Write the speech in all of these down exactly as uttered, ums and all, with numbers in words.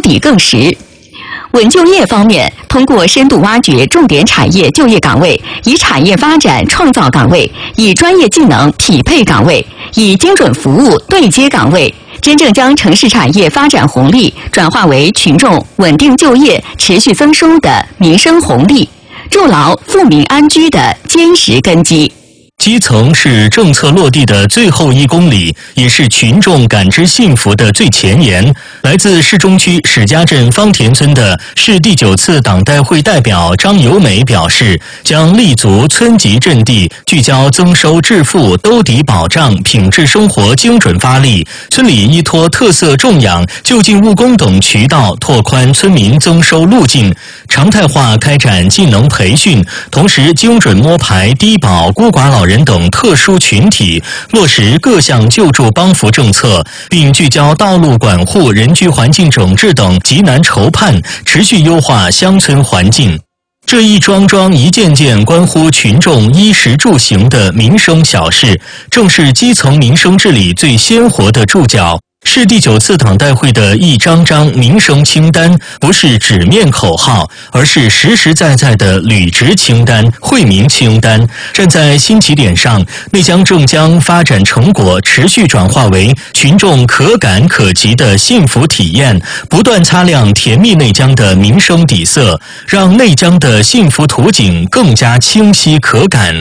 底更实。稳就业方面，通过深度挖掘重点产业就业岗位，以产业发展创造岗位，以专业技能匹配岗位，以精准服务对接岗位，真正将城市产业发展红利转化为群众稳定就业、持续增收的民生红利，筑牢富民安居的坚实根基。 基层是政策落地的最后一公里，也是群众感知幸福的最前沿。来自市中区史家镇方田村的市第九次党代会代表张由美表示，将立足村级阵地，聚焦增收致富、兜底保障、品质生活精准发力。村里依托特色种养、就近务工等渠道，拓宽村民增收路径，常态化开展技能培训，同时精准摸排低保、孤寡老人等特殊群体，落实各项救助帮扶政策，并聚焦道路管护、人居环境整治等急难筹盼，持续优化乡村环境。这一桩桩一件件关乎群众衣食住行的民生小事，正是基层民生治理最鲜活的注脚。市第九次党代会的一张张民生清单，不是纸面口号，而是实实在在的履职清单、惠民清单。站在新起点上，内江正将发展成果持续转化为群众可感可及的幸福体验，不断擦亮甜蜜内江的民生底色，让内江的幸福图景更加清晰可感。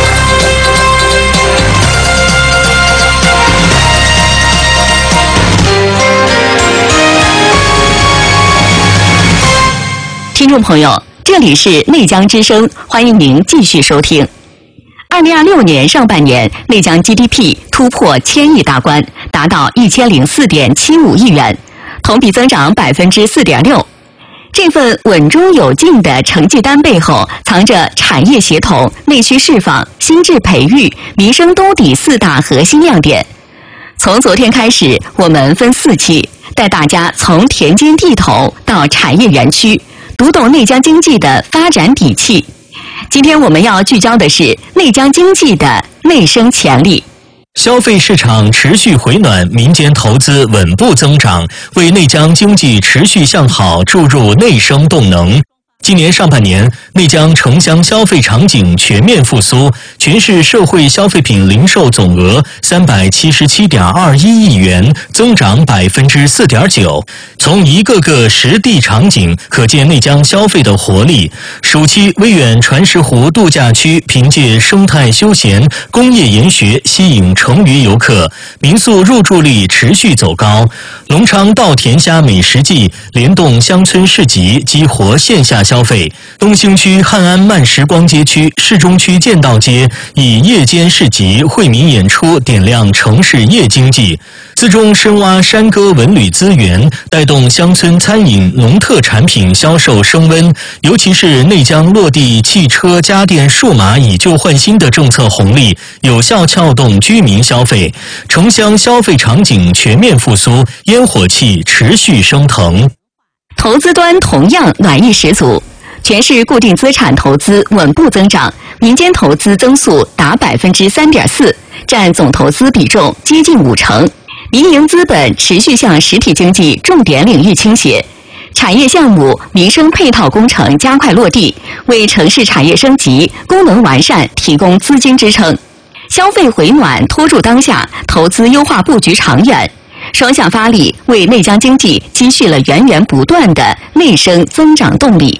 听众朋友，这里是内江之声，欢迎您继续收听。二零二六年上半年，内江 G D P 突破千亿大关，达到一千零四点七五亿元，同比增长百分之四点六。这份稳中有进的成绩单背后，藏着产业协同、内需释放、心智培育、民生兜底四大核心亮点。从昨天开始，我们分四期带大家从田间地头到产业园区，读懂内江经济的发展底气。今天我们要聚焦的是内江经济的内生潜力。 消费市场持续回暖，民间投资稳步增长，为内江经济持续向好注入内生动能。今年上半年，内江城乡消费场景全面复苏，全市社会消费品零售总额三百七十七点二一亿元，增长百分之四点九。从一个个实地场景可见内江消费的活力。暑期，威远传石湖度假区凭借生态休闲、工业研学吸引成余游客，民宿入住率持续走高。隆昌稻田虾美食季联动乡村市集，激活线下消费。消费。东兴区汉安慢时光街区、市中区建道街以夜间市集、惠民演出点亮城市夜经济。自中深挖山歌文旅资源，带动乡村餐饮、农特产品销售升温。尤其是内江落地汽车、家电数码以旧换新的政策红利，有效撬动居民消费。城乡消费场景全面复苏，烟火气持续升腾。 投资端同样暖意十足，全市固定资产投资稳步增长，民间投资增速达百分之三点四，占总投资比重接近五成。民营资本持续向实体经济重点领域倾斜，产业项目、民生配套工程加快落地，为城市产业升级、功能完善提供资金支撑。消费回暖拖住当下，投资优化布局长远。双向发力，为内江经济积蓄了源源不断的内生增长动力。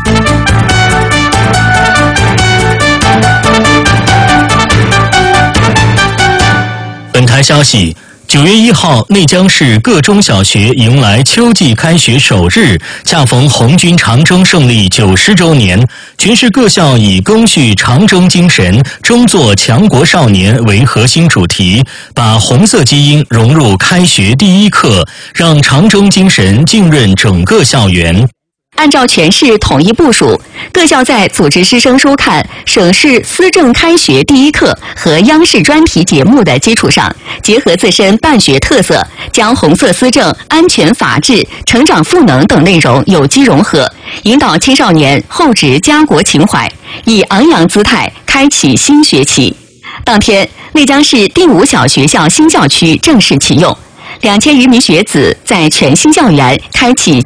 本台消息，九月一号，内江市各中小学迎来秋季开学首日，恰逢红军长征胜利九十周年，全市各校以赓续长征精神、争做强国少年为核心主题，把红色基因融入开学第一课，让长征精神浸润整个校园。 按照全市统一部署，各校在组织师生收看省市思政开学第一课和央视专题节目的基础上，结合自身办学特色，将红色思政、安全法治、成长赋能等内容有机融合，引导青少年厚植家国情怀，以昂扬姿态开启新学期。当天，内江市第五小学校新校区正式启用，两千余名学子在全新校园开启